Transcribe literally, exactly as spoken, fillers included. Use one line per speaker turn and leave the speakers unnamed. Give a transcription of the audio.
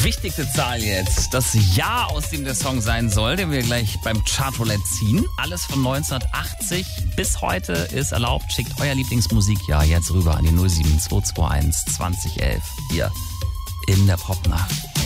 wichtigste Zahl jetzt. Das Jahr, aus dem der Song sein soll, den wir gleich beim Chartroulette ziehen. Alles von neunzehnhundertachtzig bis heute ist erlaubt. Schickt euer Lieblingsmusikjahr jetzt rüber an die null sieben zwei zwei eins zwanzig elf hier in der Popnacht.